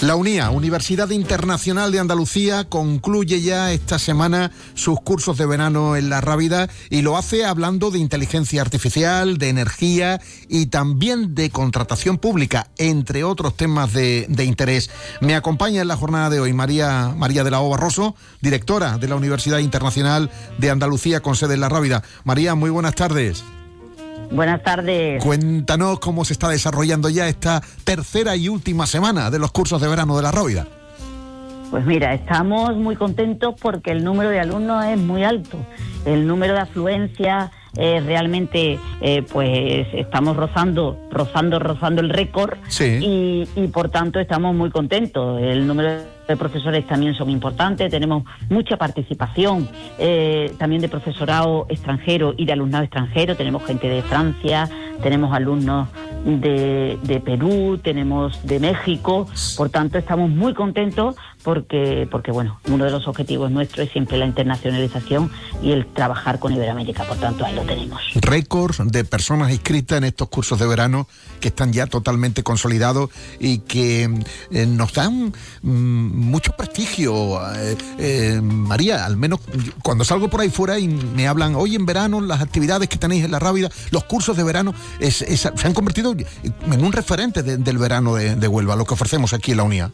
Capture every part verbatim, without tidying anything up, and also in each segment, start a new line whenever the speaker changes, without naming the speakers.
La UNIA, Universidad Internacional de Andalucía, concluye ya esta semana sus cursos de verano en La Rábida y lo hace hablando de inteligencia artificial, de energía y también de contratación pública, entre otros temas de, de interés. Me acompaña en la jornada de hoy María, María de la O Barroso, directora de la Universidad Internacional de Andalucía con sede en La Rábida. María, muy buenas tardes.
Buenas tardes.
Cuéntanos cómo se está desarrollando ya esta tercera y última semana de los cursos de verano de La Rábida.
Pues mira, estamos muy contentos porque el número de alumnos es muy alto. El número de afluencia eh, realmente, eh, pues estamos rozando, rozando, rozando el récord.
Sí.
y, y por tanto estamos muy contentos. El número de profesores también son importantes, tenemos mucha participación eh, también de profesorado extranjero y de alumnado extranjero, tenemos gente de Francia, tenemos alumnos de, de Perú, tenemos de México, por tanto estamos muy contentos porque, porque bueno, uno de los objetivos nuestros es siempre la internacionalización y el trabajar con Iberoamérica, por tanto ahí lo tenemos.
Récords de personas inscritas en estos cursos de verano que están ya totalmente consolidados y que eh, nos dan mmm, mucho prestigio. Eh, eh, María, al menos cuando salgo por ahí fuera y me hablan, hoy en verano las actividades que tenéis en La Rábida, los cursos de verano es, es, se han convertido en un referente de, del verano de, de Huelva, lo que ofrecemos aquí en la UNIA.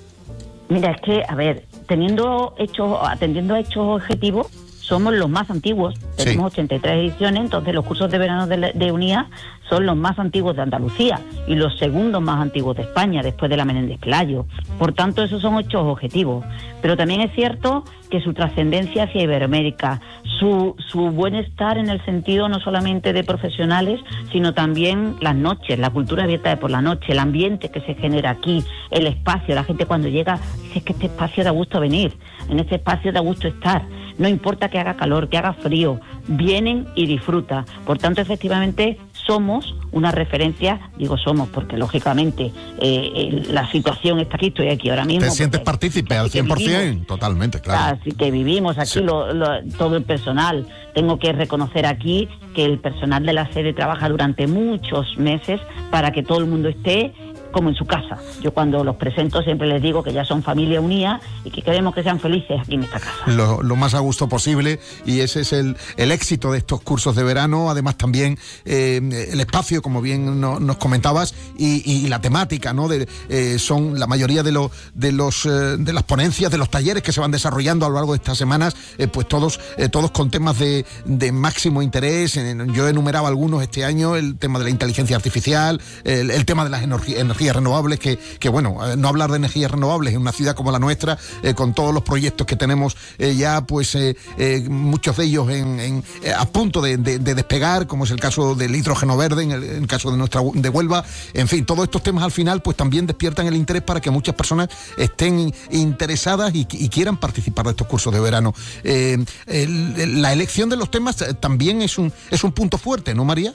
Mira, es que, a ver, teniendo hechos, atendiendo a hechos objetivos, somos los más antiguos, tenemos sí. ochenta y tres ediciones, entonces los cursos de verano de, de UNIA son los más antiguos de Andalucía y los segundos más antiguos de España, después de la Menéndez Pelayo. Por tanto, esos son hechos objetivos. Pero también es cierto que su trascendencia hacia Iberoamérica, su, su buen estar en el sentido no solamente de profesionales, sino también las noches, la cultura abierta de por la noche, el ambiente que se genera aquí, el espacio, la gente cuando llega dice que este espacio da gusto venir, en este espacio da gusto estar. No importa que haga calor, que haga frío, vienen y disfrutan. Por tanto, efectivamente, somos una referencia, digo somos, porque lógicamente eh, la situación está aquí, estoy aquí ahora mismo.
¿Te sientes partícipe al cien por ciento? Totalmente, claro.
Así que vivimos aquí, sí. lo, lo, todo el personal. Tengo que reconocer aquí que el personal de la sede trabaja durante muchos meses para que todo el mundo esté como en su casa. Yo cuando los presento siempre les digo que ya son familia unida y que queremos que sean felices aquí en esta casa.
Lo, lo más a gusto posible, y ese es el, el éxito de estos cursos de verano. Además también eh, el espacio, como bien no, nos comentabas, y, y la temática, ¿no? De, eh, son la mayoría de, lo, de, los, eh, de las ponencias, de los talleres que se van desarrollando a lo largo de estas semanas, eh, pues todos, eh, todos con temas de, de máximo interés. Yo enumeraba algunos este año, el tema de la inteligencia artificial, el, el tema de las energías renovables, que, que bueno, eh, no hablar de energías renovables en una ciudad como la nuestra, eh, con todos los proyectos que tenemos eh, ya, pues eh, eh, muchos de ellos en, en, eh, a punto de, de, de despegar, como es el caso del hidrógeno verde, en el, en el caso de nuestra de Huelva. En fin, todos estos temas al final pues también despiertan el interés para que muchas personas estén interesadas y, y quieran participar de estos cursos de verano. Eh, el, la elección de los temas también es un, es un punto fuerte, ¿no, María?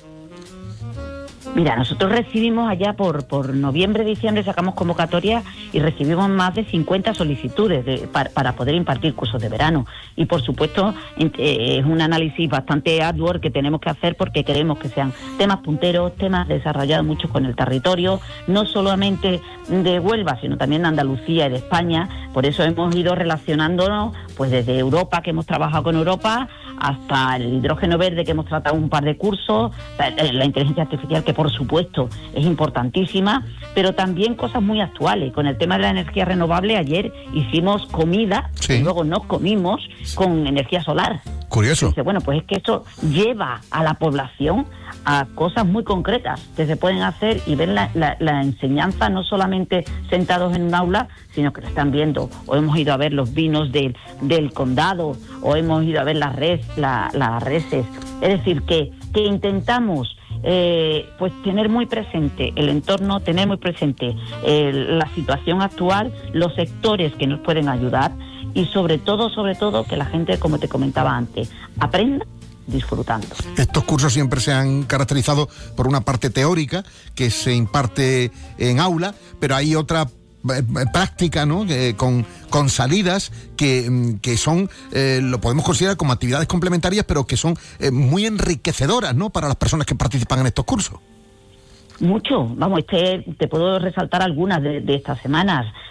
Mira, nosotros recibimos allá por, por noviembre, diciembre, sacamos convocatoria y recibimos más de cincuenta solicitudes de, para, para poder impartir cursos de verano. Y por supuesto eh, es un análisis bastante arduo que tenemos que hacer porque queremos que sean temas punteros, temas desarrollados mucho con el territorio, no solamente de Huelva, sino también de Andalucía y de España. Por eso hemos ido relacionándonos pues desde Europa, que hemos trabajado con Europa, hasta el hidrógeno verde, que hemos tratado un par de cursos, la inteligencia artificial, que por supuesto es importantísima, pero también cosas muy actuales. Con el tema de la energía renovable, ayer hicimos comida, sí. y luego nos comimos con energía solar.
Curioso.
Dice, bueno, pues es que esto lleva a la población a cosas muy concretas que se pueden hacer y ver la, la, la enseñanza no solamente sentados en un aula, sino que lo están viendo. O hemos ido a ver los vinos del, del condado, o hemos ido a ver las res, la, las reses. Es decir, que, que intentamos eh, pues tener muy presente el entorno, tener muy presente eh, la situación actual, los sectores que nos pueden ayudar y sobre todo, sobre todo, que la gente, como te comentaba antes, aprenda disfrutando.
Estos cursos siempre se han caracterizado por una parte teórica que se imparte en aula, pero hay otra práctica, ¿no? Eh, con, con salidas que, que son, eh, lo podemos considerar como actividades complementarias, pero que son eh, muy enriquecedoras, ¿no? Para las personas que participan en estos cursos.
Mucho, vamos, este, te puedo resaltar algunas de, de estas semanas.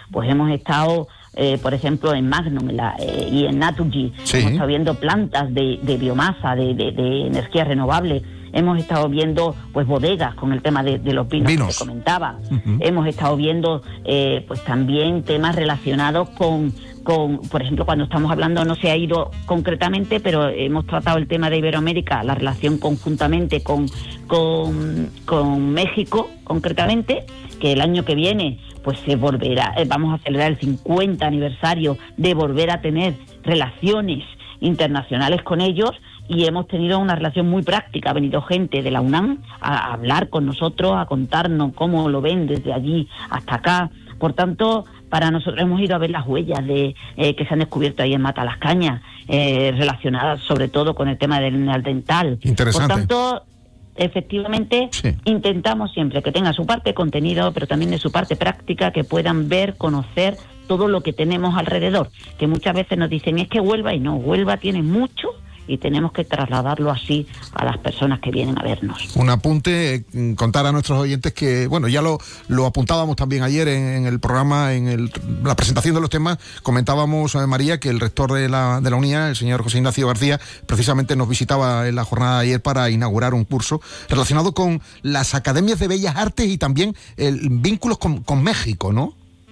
pues hemos estado, eh, por ejemplo, en Magnum en la, eh, y en Naturgy,
sí.
hemos estado viendo plantas de, de biomasa, de, de, de energía renovable. Hemos estado viendo pues bodegas con el tema de, de los vinos, vinos que te comentaba. Uh-huh. Hemos estado viendo eh, pues también temas relacionados con, con, por ejemplo, cuando estamos hablando, no se ha ido concretamente, pero hemos tratado el tema de Iberoamérica, la relación conjuntamente con, con, con México, concretamente, que el año que viene pues se volverá, eh, vamos a celebrar el cincuenta aniversario de volver a tener relaciones internacionales con ellos. Y hemos tenido una relación muy práctica. Ha venido gente de la UNAM a hablar con nosotros, a contarnos cómo lo ven desde allí hasta acá. Por tanto, para nosotros hemos ido a ver las huellas de eh, que se han descubierto ahí en Matalascaña, eh, relacionadas sobre todo con el tema del neandertal.
Interesante.
Por tanto, efectivamente, sí. intentamos siempre que tenga su parte contenido, pero también de su parte práctica, que puedan ver, conocer todo lo que tenemos alrededor. Que muchas veces nos dicen, es que Huelva, y no, Huelva tiene mucho, y tenemos que trasladarlo así a las personas que vienen a vernos.
Un apunte, eh, contar a nuestros oyentes que, bueno, ya lo, lo apuntábamos también ayer en, en el programa, en el, la presentación de los temas, comentábamos, eh, María, que el rector de la, de la UNIA, el señor José Ignacio García, precisamente nos visitaba en la jornada de ayer para inaugurar un curso relacionado con las academias de Bellas Artes y también el vínculos con, con México, ¿no?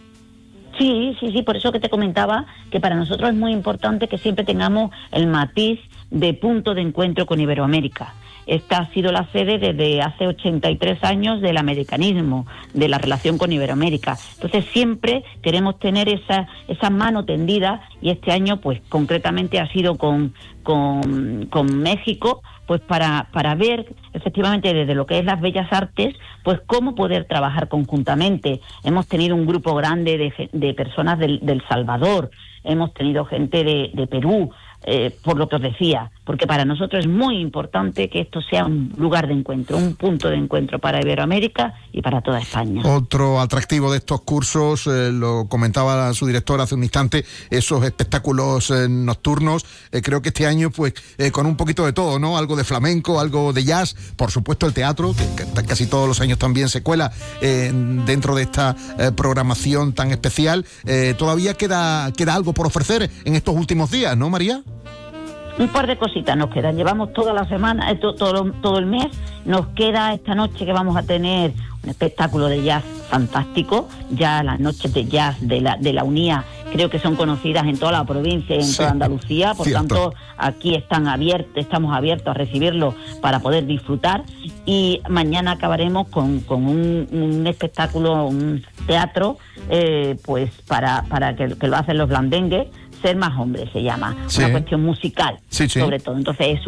Sí, sí, sí, por eso que te comentaba que para nosotros es muy importante que siempre tengamos el matiz de punto de encuentro con Iberoamérica. Esta ha sido la sede desde hace ochenta y tres años del americanismo, de la relación con Iberoamérica. Entonces siempre queremos tener esa esa mano tendida, y este año pues concretamente ha sido con, con, con México, pues para, para ver efectivamente desde lo que es las bellas artes, pues cómo poder trabajar conjuntamente. Hemos tenido un grupo grande de, de personas del, del Salvador, hemos tenido gente de, de Perú, eh, por lo que os decía, porque para nosotros es muy importante que esto sea un lugar de encuentro, un punto de encuentro para Iberoamérica y para toda España.
Otro atractivo de estos cursos, eh, lo comentaba su directora hace un instante, esos espectáculos eh, nocturnos, eh, creo que este año pues eh, con un poquito de todo, ¿no? Algo de flamenco, algo de jazz, por supuesto el teatro, que, que casi todos los años también se cuela eh, dentro de esta eh, programación tan especial. Eh, todavía queda, queda algo por ofrecer en estos últimos días, ¿no, María?
Un par de cositas nos quedan. Llevamos toda la semana, eh, to, todo, todo el mes. Nos queda esta noche que vamos a tener un espectáculo de jazz fantástico. Ya las noches de jazz de la de la UNIA creo que son conocidas en toda la provincia y en sí, toda Andalucía. Por cierto. Tanto, aquí están abiertos, estamos abiertos a recibirlo para poder disfrutar. Y mañana acabaremos con, con un, un espectáculo, un teatro, eh, pues para, para que, que lo hacen los blandengues. Ser más hombre se llama, sí. Una cuestión musical, sí, sí. sobre todo. Entonces es